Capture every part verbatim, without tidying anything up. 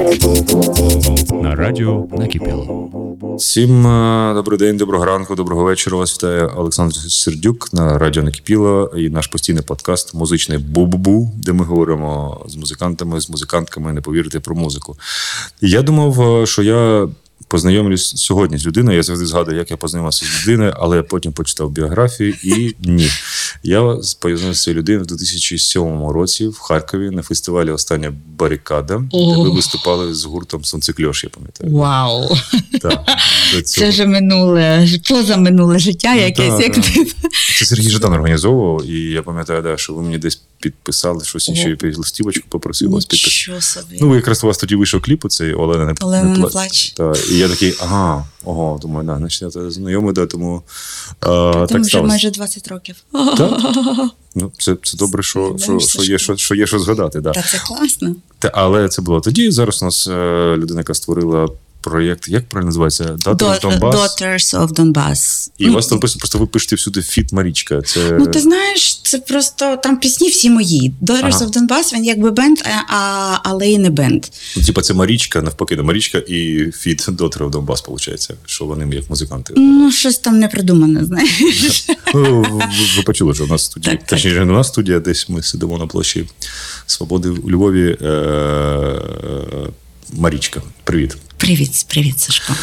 На радіо накипіло. Всім добрий день, доброго ранку, доброго вечора. Вас вітає Олександр Сердюк на радіо накипіло і наш постійний подкаст «Музичний Бу-Бу-Бу», де ми говоримо з музикантами, з музикантками, не повірите, про музику. І я думав, що я познайомлюсь сьогодні з людиною. Я завжди згадую, як я познайомився з людиною, але я потім почитав біографію і ні. Я познайомився з цією людиною в дві тисячі сьомому році в Харкові на фестивалі «Остання барикада», де ви виступали з гуртом «Сонцекльош», я пам'ятаю. Вау! Так, це вже минуле, позаминуле життя якесь. Ну, як так. ти... Це Сергій Жадан організовував, і я пам'ятаю, да, що ви мені десь підписали щось, і ще й листівочку попросив вас підписати. Нічого собі. Ну, ви якраз у вас тоді вийшов кліп, оцей «Олена не, Олена не, не плач». плач. Та, і я такий, ага, ого, думаю, да, значить, я це знайомий, да, тому а, Тому так вже сталося. майже двадцять років. Так? Ну, це, це добре, що, що, що, є, що, що є що згадати. Да. Та це класно. Та, але це було тоді. Зараз у нас е, людина, яка створила проєкт, як правильно називається? Daughters of Donbass. Daughters of Donbass. І у вас там просто ви пишете всюди «Фіт Марічка». Це... Ну, ти знаєш, це просто, там пісні всі мої. Daughters Ага. of Donbass, він якби бенд, а, але і не бенд. Ну, типа це Марічка, навпаки, не Марічка і «Фіт Daughter of Donbass», виходить, що вони як музиканти. Ну, щось там не придумане, знаєш. Ну, ви, ви почули, що у нас студія, Так, точніше, не у нас студія, десь ми сидимо на площі Свободи у Львові. Е- е- Марічка, привіт. Привіт, привіт, Сашко.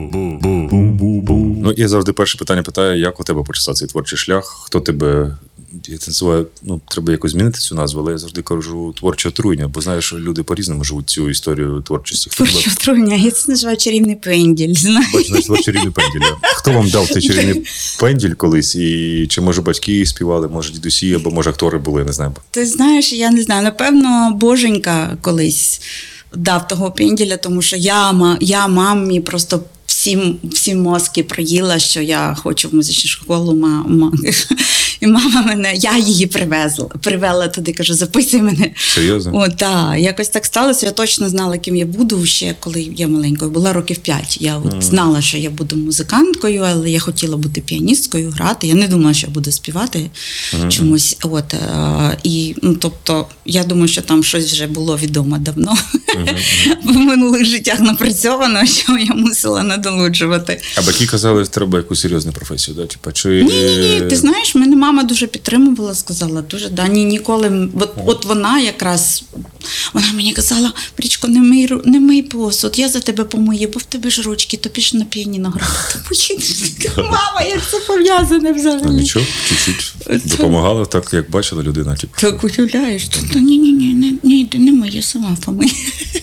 Ну, я завжди перше питання питаю, як у тебе почався цей творчий шлях, хто тебе, я це називаю, ну, треба якось змінити цю назву, але я завжди кажу творче отруєння, бо знаєш, що люди по-різному живуть цю історію творчості. Хто Творче отруєння, я це називаю чарівний пенділь, знаєш. Бачиш, значить, ваш чарівний пенділь. Хто вам дав цей чарівний пенділь колись? І чи, може, батьки співали, може, дідусі, або, може, актори були, не знаю. Ти знаєш, я не знаю, напевно, Боженька колись дав того пенділя, тому що я, я мамі просто всі, всі мозки проїла, що я хочу в музичну школу. Мама. І мама мене, я її привезла, привела туди, кажу, записуй мене. Серйозно? О, так, якось так сталося. Я точно знала, ким я буду ще, коли я маленькою. Була років п'ять. Я от mm. знала, що я буду музиканткою, але я хотіла бути піаністкою, грати. Я не думала, що я буду співати mm. чомусь. От, а, і, ну, тобто, я думаю, що там щось вже було відомо давно. Mm-hmm. В минулих життях напрацьовано, що я мусила надолуджувати. А батьки казали, що треба якусь серйозну професію, да? Типа, чи... Ні-ні-ні, ти знаєш, мене мама дуже підтримувала, сказала, дуже, да, ні, ніколи, от, от вона якраз, вона мені казала, Марічко, не мий, не мий посуд, я за тебе помию, бо в тебе ж ручки, то піш на піаніно грати. Мама, як це пов'язане взагалі? Ну, нічого, чуть-чуть допомагала, так, як бачила людина. Типу. Так уявляєш, ні-ні-ні, не, не, не мий, я сама помию.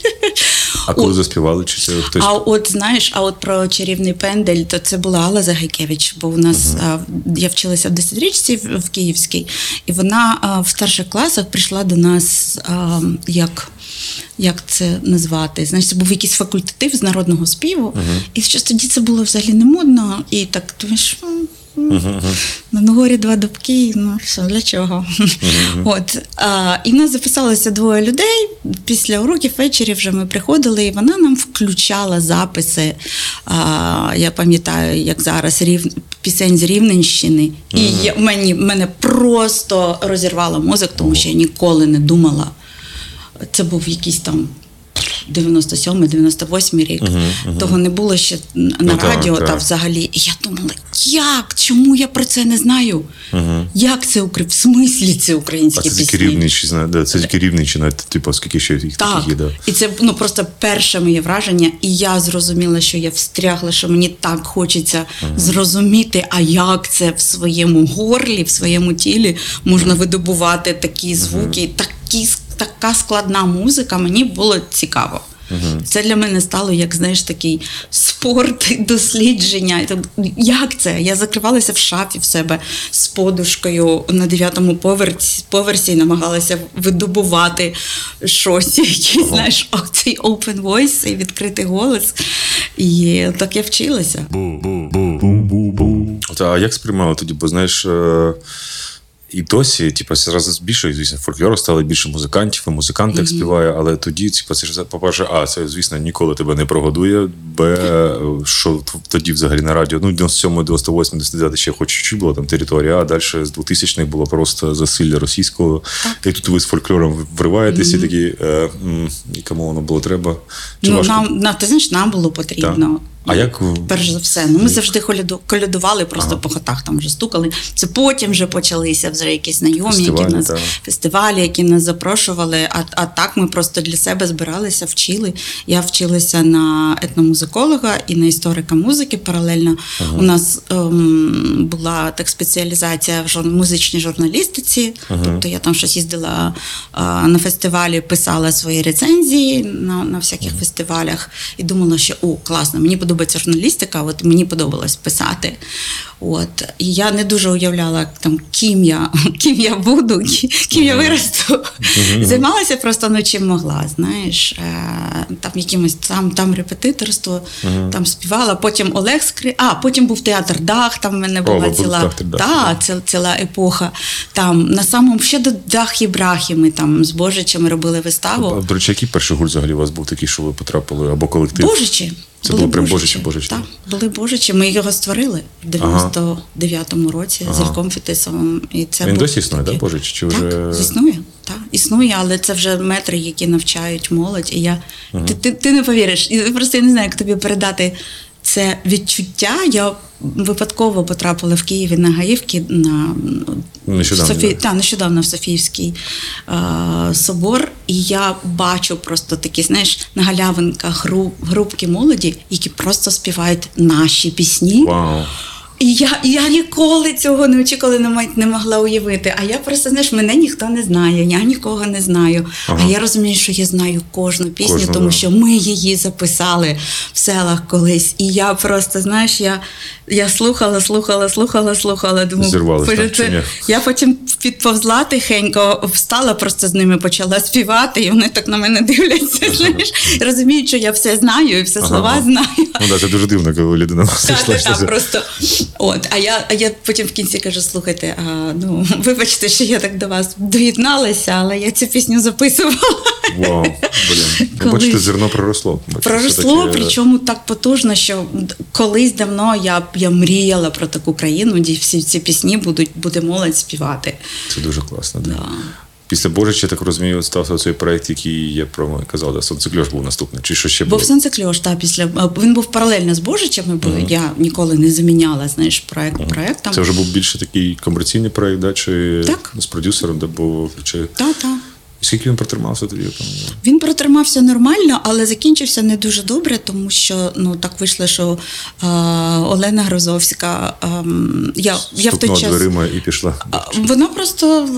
А коли заспівали, чи це хтось? А от, знаєш, а от про чарівний пендель, то це була Алла Загайкевич, бо у нас, uh-huh. а, я вчилася в десятирічці в, в Київській, і вона а, в старших класах прийшла до нас, а, як, як це назвати, знаєш, це був якийсь факультатив з народного співу, uh-huh. і щось тоді це було взагалі не модно, і так, думаєш, Uh-huh. на горі два дубки, ну що, для чого? Uh-huh. От, а, і в нас записалося двоє людей, після уроків ввечері вже ми приходили, і вона нам включала записи, а, я пам'ятаю, як зараз, рів, пісень з Рівненщини, uh-huh. і я, мені, мене просто розірвало мозок, тому що я ніколи не думала, це був якийсь там дев'яносто сьомий дев'яносто восьмий рік. Uh-huh, uh-huh. Того не було ще на ну, радіо, так, та так. взагалі. І я думала, як? Чому я про це не знаю? Uh-huh. Як це, в смислі це українські пісні? А це тільки Рівненщина, да, це тільки Рівненщина, типу, скільки ще їх так. таких є, да. І це, ну, просто перше моє враження, і я зрозуміла, що я встрягла, що мені так хочеться uh-huh. зрозуміти, а як це в своєму горлі, в своєму тілі можна uh-huh. видобувати такі звуки, uh-huh. такі така складна музика, мені було цікаво. Uh-huh. Це для мене стало, як, знаєш, такий спорт, дослідження. Як це? Я закривалася в шафі в себе з подушкою на дев'ятому поверсі, поверсі і намагалася видобувати щось, який, uh-huh. знаєш, цей open voice, цей відкритий голос. І так я вчилася. А як сприймала тоді? Бо, знаєш, І досі, типу, зараз більше, звісно, фольклору стало більше музикантів, і музикант так mm-hmm. співає, але тоді, типу, це ж, по-перше, а, це, звісно, ніколи тебе не прогодує, б, що тоді взагалі на радіо, ну, дев'яносто сьомий, дев'яносто восьмий, дев'яносто дев'ятий ще хоч чуть-чуть було там територія, а далі з двохтисячних було просто засилля російського, і тут ви з фольклором вриваєтесь mm-hmm. і такі, е, м, і кому воно було треба? Чи ну, важко? нам, на, ти знаєш, нам було потрібно. Так. А як? Перш за все, ну ми завжди коляду, колядували, просто ага. по хатах там вже стукали. Це потім вже почалися вже якісь знайомі, фестивалі, які нас так. фестивалі, які нас запрошували. А, а так ми просто для себе збиралися, вчили. Я вчилася на етномузиколога і на історика музики паралельно. Ага. У нас ем, була так спеціалізація в жур... музичній журналістиці. Ага. Тобто я там щось їздила е, на фестивалі, писала свої рецензії на, на всяких ага. фестивалях і думала, що о, класно, мені подобається журналістика, от мені подобалось писати. От. І я не дуже уявляла, там, ким я, ким я буду, ким я виросту. Uh-huh. Займалася просто, ну, чим могла, знаєш. Там якимось, там, там репетиторство, uh-huh. там співала. Потім Олег Скри... А, потім був театр Дах, там в мене була О, ціла, та, ціла, ціла епоха. Там, на самому, ще до Дах Єбрахи ми там з Божичами робили виставу. А, до речі, який перший гурт взагалі у вас був такий, що ви потрапили, або колектив? Божичі. Це були прям Божичі, Божичі. Так, були Божичі. Ми його створили в дев'яносто дев'ятому році ага. з Ільком Фетисовим. І це він був досі існує, так, Божичі? Чи так, вже... існує. Так, існує, але це вже метри, які навчають молодь. І я... Ага. Ти, ти, ти не повіриш. Я просто я не знаю, як тобі передати це відчуття. Я випадково потрапила в Києві на Гаївки на нещодавно, Софі... да. Та, нещодавно в Софіївський е- собор, і я бачу просто такі, знаєш, на галявинках гру... групки молоді, які просто співають наші пісні. Вау. І я, я ніколи цього не очікувала, не могла уявити. А я просто, знаєш, мене ніхто не знає, я нікого не знаю. Ага. А я розумію, що я знаю кожну пісню, Кожну, тому да. що ми її записали в селах колись. І я просто, знаєш, я, я слухала, слухала, слухала, слухала. Думаю, Зірвалась, так, я потім підповзла тихенько, встала, просто з ними почала співати, і вони так на мене дивляться, ага. знаєш. Розуміють, що я все знаю і все ага. слова знаю. Ну так, це дуже дивно, коли людина Так, так, так, просто... От, а я, а я потім в кінці кажу, слухайте, а, ну, вибачте, що я так до вас доєдналася, але я цю пісню записувала. Вау, блін. Коли... Бачите, зерно проросло. Бачите, проросло, таке... причому так потужно, що колись давно я, я мріяла про таку країну, де всі ці пісні будуть, буде молодь співати. Це дуже класно, так. Да. Після Божича, я так розумію, стався цей проєкт, який я про казав, да, Сонцекльош був наступний, чи що ще було? Був Сонцекльош, так, після, він був паралельно з Божичами, бо mm-hmm. я ніколи не заміняла, знаєш, проєкт mm-hmm. проєктом. Це вже був більше такий комерційний проєкт, да, чи так. з продюсером, де був, чи... Так, так. Скільки він протримався тоді? Він протримався нормально, але закінчився не дуже добре, тому що, ну, так вийшло, що е, Олена Грозовська, е, я, я в той час... дверима і пішла. Вона просто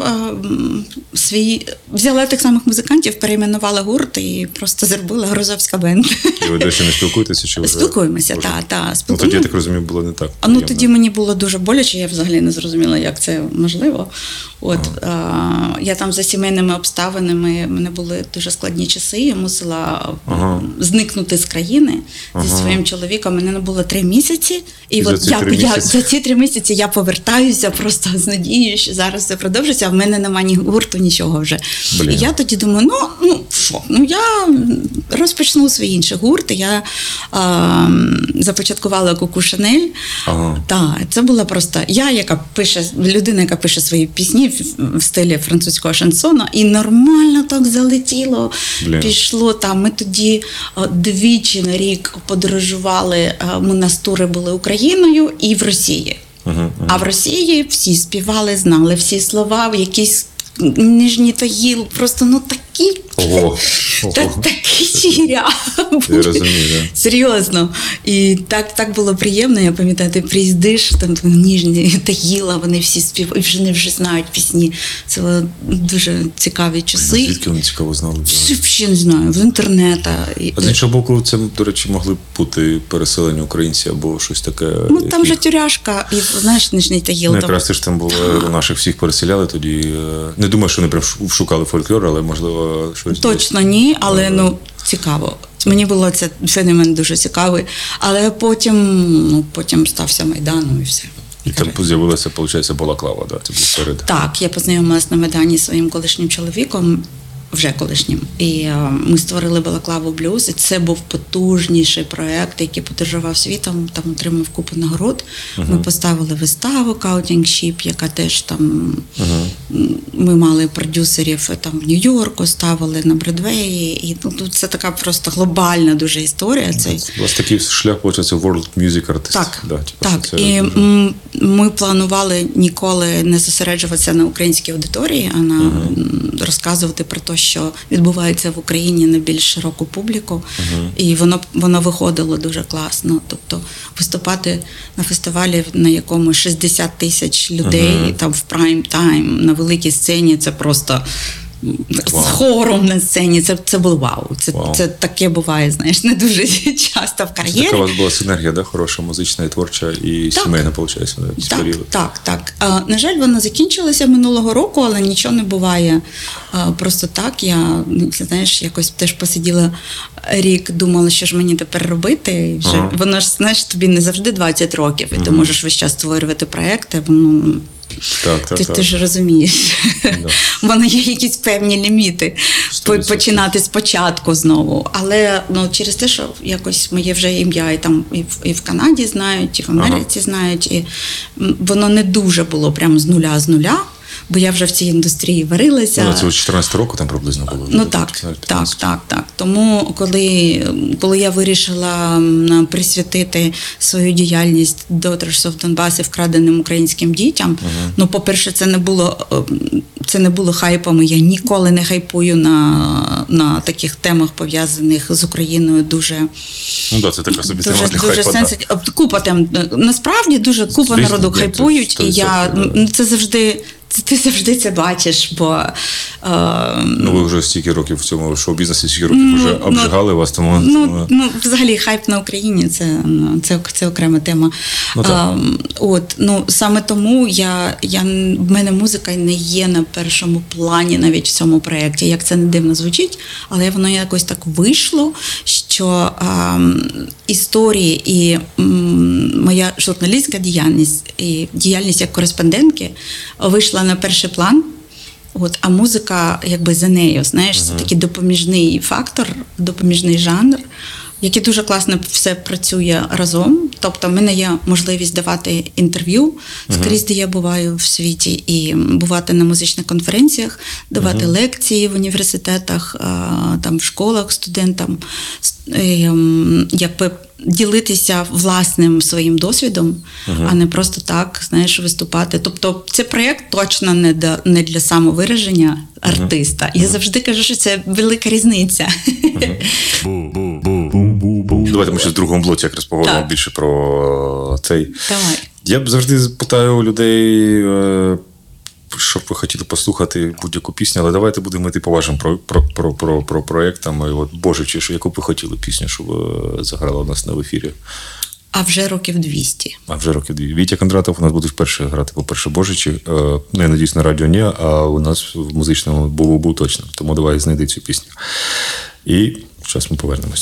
е, свій, взяла тих самих музикантів, перейменувала гурт і просто зробила Грозовська бенд. І ви досі не спілкуєтеся? Чи вже... Спілкуємося, так, так. Ну, тоді, я так розумію, було не так. А, ну, тоді мені було дуже боляче, я взагалі не зрозуміла, як це можливо. От, ага. е, я там за сімейними обставинами, в мене були дуже складні часи, я мусила ага. зникнути з країни ага. зі своїм чоловіком. Мене не було три місяці, і, і от за, я, я, за ці три місяці я повертаюся просто з надією, що зараз все продовжиться, а в мене немає ні гурту, нічого вже. Блін. І я тоді думаю, ну, ну що, ну я розпочну свій інший гурт, я е, започаткувала Коко Шанель. Ага. Так, це була просто я, яка пише, людина, яка пише свої пісні в стилі французького шансону, і нормально так залетіло, Блін. пішло там. Ми тоді двічі на рік подорожували, ми на тури були Україною і в Росії. Uh-huh, uh-huh. А в Росії всі співали, знали всі слова, якісь Нижній Тагіл, просто ну такі, Ого. Ого. Та, такий чиря. Я розумію, да. Серйозно. І так, так було приємно, я пам'ятаю, ти приїздиш, там Нижній Тагіла, вони всі співають, вже не вже знають пісні. Це були дуже цікаві часи. Звідки вони цікаво знали? Взагалі не знаю, в інтернету. А з іншого боку, це, до речі, могли б бути переселені українці або щось таке. Ну, які... там же тюряшка, і, знаєш, Нижній Тагіл. Ну, якраз ти ж там було, наших всіх переселяли тоді. Не думаю, що вони прям шукали фольклор, але, можливо, щось... Точно ні, але, ну, цікаво. Мені було це феномен дуже цікавий, але потім, ну, потім стався Майдан, ну і все. І там з'явилася, виходить, балаклава, да? Це був перед. Так, я познайомилася на Майдані зі своїм колишнім чоловіком, вже колишнім. І е, ми створили балаклаву блюз, і це був потужніший проєкт, який подорожував світом, там отримав купу нагород. Uh-huh. Ми поставили виставу Counting Sheep, яка теж там, uh-huh. ми мали продюсерів там в Нью-Йорку, ставили на Бродвеї. І ну, це така просто глобальна дуже історія. Це... У вас такий шлях, виходить, World Music Artist. Так, да, типу, так. Це І дуже... ми планували ніколи не зосереджуватися на українській аудиторії, а на uh-huh. розказувати про те, що відбувається в Україні на більш широку публіку, uh-huh. і воно воно виходило дуже класно. Тобто виступати на фестивалі, на якому шістдесят тисяч людей, uh-huh. там в прайм-тайм, на великій сцені, це просто wow. з хором на сцені, це, це було вау. Це, wow. це таке буває, знаєш, не дуже часто в кар'єрі. Така у вас була синергія, да? Хороша, музична і творча, і так. сімейна, виходить, на якийсь так, період. Так, так. А, на жаль, вона закінчилася минулого року, але нічого не буває а, просто так. Я, знаєш, якось теж посиділа рік, думала, що ж мені тепер робити. І вже, ага. Воно ж, знаєш, тобі не завжди двадцять років, і ага. ти можеш весь час створювати проекти, воно... Так, так, ти, так. ти ж розумієш, да. Воно є якісь певні ліміти сто відсотків починати спочатку знову. Але ну, через те, що якось моє вже ім'я і там і в, і в Канаді знають, і в Америці ага. знають, і воно не дуже було прямо з нуля з нуля. Бо я вже в цій індустрії варилася. Ну, це з чотирнадцятого року там приблизно було. Ну так, так, так, так. Тому коли, коли я вирішила присвятити свою діяльність Daughters of Donbass вкраденим українським дітям, uh-huh. ну, по-перше, це не було, це не було хайпом. Я ніколи не хайпую на, на таких темах, пов'язаних з Україною дуже... Ну так, це така собі дуже, тема дуже хайпа. Сенсі... Купа тем. Насправді дуже купа Звісно, народу хайпують, і я... Це завжди... Ти завжди це бачиш, бо... Е, ну, ви вже стільки років в цьому шоу-бізнесі, стільки років ну, вже обжигали ну, вас, тому... Ну, тому... ну, взагалі, хайп на Україні – це, це, це окрема тема. Ну, е, от, ну, саме тому я, я, в мене музика не є на першому плані навіть в цьому проєкті. Як це не дивно звучить, але воно якось так вийшло, що е, історії і м, моя журналістська діяльність, і діяльність як кореспондентки вийшла на перший план, от, а музика якби за нею, знаєш, uh-huh. це такий допоміжний фактор, допоміжний жанр, який дуже класно все працює разом. Тобто в мене є можливість давати інтерв'ю uh-huh. скрізь, де я буваю в світі, і бувати на музичних конференціях, давати uh-huh. лекції в університетах, там, в школах студентам, якби ділитися власним своїм досвідом, uh-huh. а не просто так, знаєш, виступати. Тобто це проєкт точно не, до, не для самовираження артиста. Uh-huh. Я завжди кажу, що це велика різниця. Uh-huh. Давайте ми ще в другому блоці якраз поговоримо так. більше про цей. Давай. Я б завжди питаю у людей, щоб ви хотіли послухати будь-яку пісню, але давайте будемо йти по вашим про, про, про, про, про проєктам. І от, Боже, чи що, яку б ви хотіли пісню, щоб заграла у нас на ефірі? А вже років двісті. А вже років двісті. Вітя Кондратов у нас буде вперше грати, по-перше, Божичі. Ну, я надіюсь, на радіо ні, а у нас в музичному Бу-Бу-Бу точно. Тому давай знайди цю пісню. І зараз ми повернемось.